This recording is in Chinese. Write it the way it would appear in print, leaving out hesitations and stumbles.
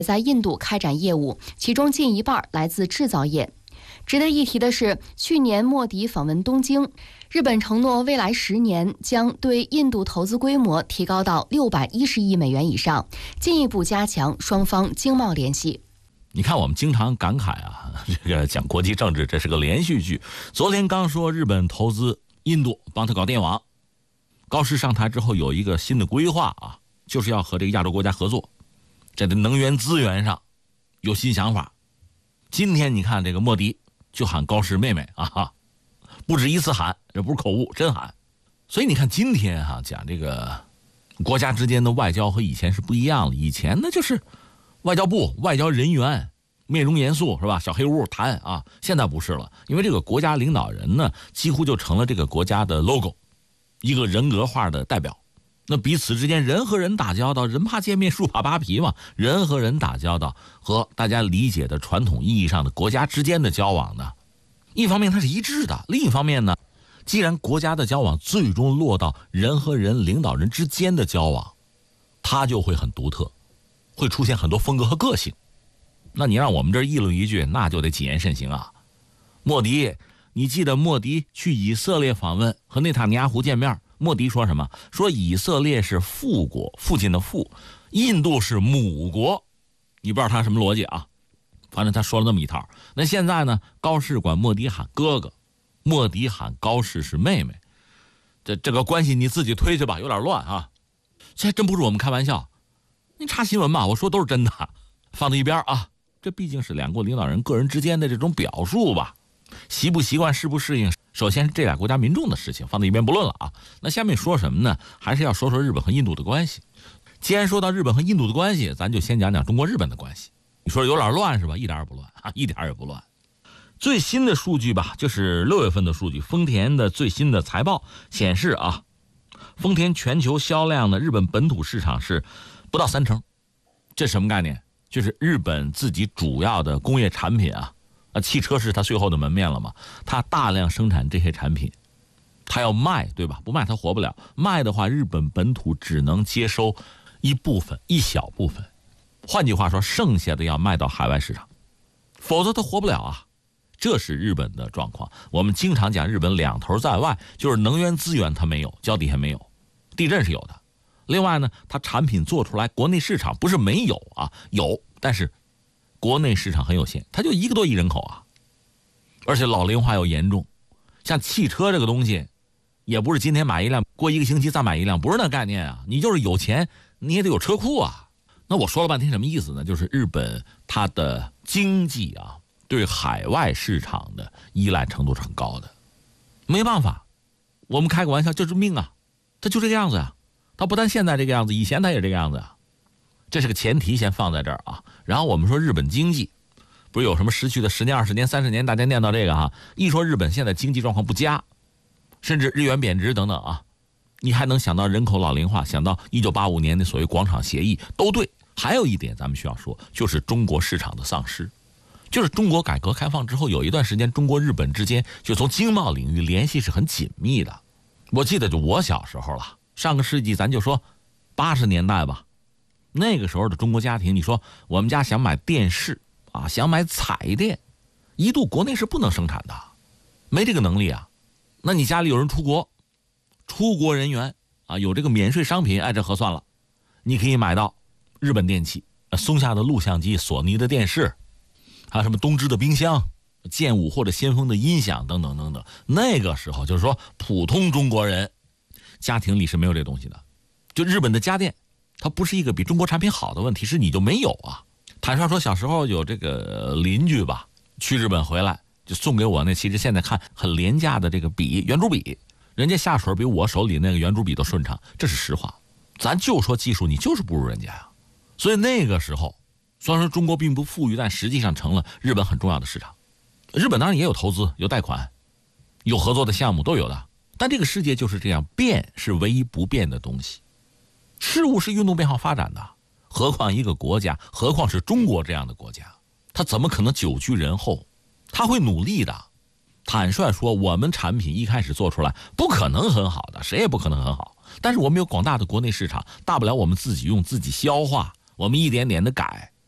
在印度开展业务，其中近一半来自制造业。值得一提的是，去年莫迪访问东京，日本承诺未来10年将对印度投资规模提高到610亿美元以上，进一步加强双方经贸联系。 你看，我们经常感慨啊，这个讲国际政治，这是个连续剧。昨天刚说日本投资印度，帮他搞电网，高市上台之后有一个新的规划啊，就是要和这个亚洲国家合作，在这能源资源上有新想法。今天你看这个莫迪就喊高市妹妹啊，不止一次喊，这不是口误，真喊。所以你看今天讲这个国家之间的外交和以前是不一样了。以前呢就是外交部外交人员面容严肃是吧，小黑屋谈啊，现在不是了，因为这个国家领导人呢几乎就成了这个国家的 logo， 一个人格化的代表。那彼此之间人和人打交道，人怕见面树怕扒皮嘛，人和人打交道和大家理解的传统意义上的国家之间的交往呢，一方面它是一致的，另一方面呢，既然国家的交往最终落到人和人领导人之间的交往，它就会很独特，会出现很多风格和个性。那你让我们这儿议论一句，那就得谨言慎行啊。莫迪，你记得莫迪去以色列访问和内塔尼亚胡见面，莫迪说什么？说以色列是父国，父亲的父，印度是母国。你不知道他什么逻辑啊，反正他说了那么一套。那现在呢，高市管莫迪喊哥哥，莫迪喊高市是妹妹，这个关系你自己推去吧，有点乱啊。这还真不是我们开玩笑，你查新闻吧，我说都是真的，放在一边啊。这毕竟是两国领导人个人之间的这种表述吧，习不习惯适不适应，首先是这俩国家民众的事情，放在一边不论了啊。那下面说什么呢？还是要说说日本和印度的关系。既然说到日本和印度的关系，咱就先讲讲中国日本的关系。你说有点乱是吧？一点也不乱啊，一点也不乱。最新的数据吧，就是6月份的数据，丰田的最新的财报显示啊，丰田全球销量的日本本土市场是不到30%。这什么概念？就是日本自己主要的工业产品啊，汽车是它最后的门面了嘛，它大量生产这些产品，它要卖，对吧？不卖它活不了。卖的话，日本本土只能接收一部分，一小部分。换句话说，剩下的要卖到海外市场，否则它活不了啊。这是日本的状况。我们经常讲日本两头在外，就是能源资源它没有，脚底下没有，地震是有的。另外呢，它产品做出来，国内市场不是没有啊，有，但是国内市场很有限，它就1个多亿人口啊，而且老龄化又严重。像汽车这个东西，也不是今天买一辆，过1个星期再买一辆，不是那概念啊。你就是有钱，你也得有车库啊。那我说了半天什么意思呢？就是日本它的经济啊，对海外市场的依赖程度是很高的。没办法，我们开个玩笑，就是命啊，它就这个样子啊。它不但现在这个样子，以前它也这个样子啊。这是个前提，先放在这儿啊。然后我们说日本经济，不是有什么失去的10年、20年、30年，大家念叨这个哈。一说日本现在经济状况不佳，甚至日元贬值等等啊，你还能想到人口老龄化，想到1985年的所谓广场协议，都对。还有一点咱们需要说，就是中国市场的丧失。就是中国改革开放之后有一段时间，中国日本之间就从经贸领域联系是很紧密的。我记得就我小时候了，上个世纪咱就说80年代吧，那个时候的中国家庭，你说我们家想买电视啊，想买彩电，一度国内是不能生产的，没这个能力啊。那你家里有人出国，出国人员啊，有这个免税商品，这合算了，你可以买到日本电器，松下的录像机，索尼的电视，还有什么东芝的冰箱，剑舞或者先锋的音响等等等等。那个时候就是说普通中国人家庭里是没有这东西的。就日本的家电，它不是一个比中国产品好的问题，是你就没有啊。坦率说，小时候有这个邻居吧，去日本回来就送给我那其实现在看很廉价的这个笔，圆珠笔，人家下水比我手里那个圆珠笔都顺畅，这是实话。咱就说技术，你就是不如人家呀。所以那个时候虽然说中国并不富裕，但实际上成了日本很重要的市场。日本当然也有投资，有贷款，有合作的项目，都有的。但这个世界就是这样，变是唯一不变的东西，事物是运动变化发展的。何况一个国家，何况是中国这样的国家，它怎么可能久居人后？它会努力的。坦率说，我们产品一开始做出来不可能很好的，谁也不可能很好，但是我们有广大的国内市场，大不了我们自己用，自己消化，我们一点点的改，